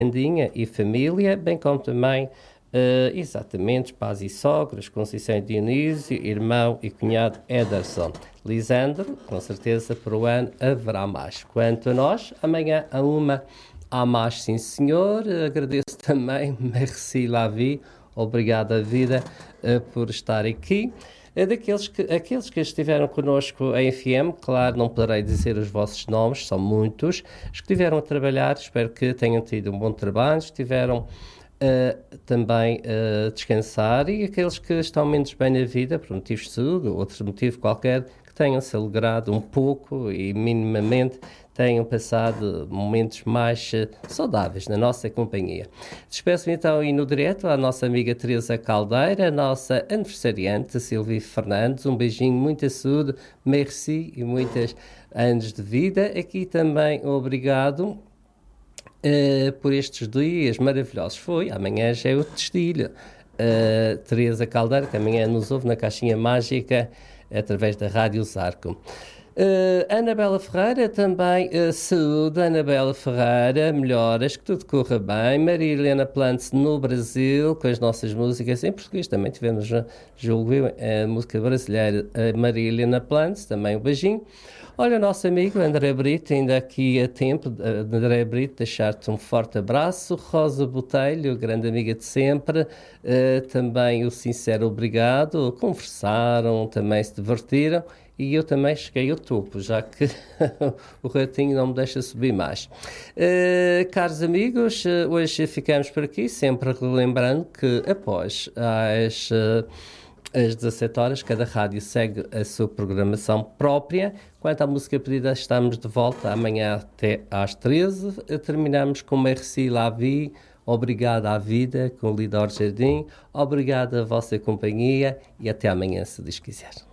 Andinha e família, bem como também, exatamente, pais e sogros, Conceição e Dionísio, irmão e cunhado Ederson. Lisandro, com certeza para o ano haverá mais. Quanto a nós, amanhã a uma há mais, sim senhor. Agradeço também, merci la vie, obrigado a vida por estar aqui. Aqueles que estiveram connosco em FM, claro, não poderei dizer os vossos nomes, são muitos. Os que estiveram a trabalhar, espero que tenham tido um bom trabalho, estiveram também a descansar, e aqueles que estão menos bem na vida, por motivos de saúde ou outro motivo qualquer, que tenham-se alegrado um pouco e minimamente tenham passado momentos mais saudáveis na nossa companhia. Despeço-me então e no direto à nossa amiga Teresa Caldeira, a nossa aniversariante Silvia Fernandes, um beijinho, muita saúde, merci e muitos anos de vida. Aqui também obrigado por estes dias maravilhosos. Amanhã já é o Testilho. Teresa Caldeira, que amanhã nos ouve na Caixinha Mágica, através da Rádio Zarco. Anabela Ferreira também, saúde, Anabela Ferreira, melhoras, que tudo corra bem. Maria Helena Plantz no Brasil, com as nossas músicas em português, também tivemos, julgo eu, a música brasileira, Maria Helena Plantz, também um beijinho. Olha, o nosso amigo André Brito, ainda aqui a tempo, André Brito, deixar-te um forte abraço. Rosa Botelho, grande amiga de sempre, também o sincero obrigado, conversaram, também se divertiram, e eu também cheguei ao topo, já que o ratinho não me deixa subir mais. Caros amigos, hoje ficamos por aqui, sempre relembrando que após às 17 horas, cada rádio segue a sua programação própria. Quanto à música pedida, estamos de volta amanhã até às 13. Terminamos com Merci la vie, obrigado à vida, com Lidor Jardim. Obrigado à vossa companhia e até amanhã, se Deus quiser.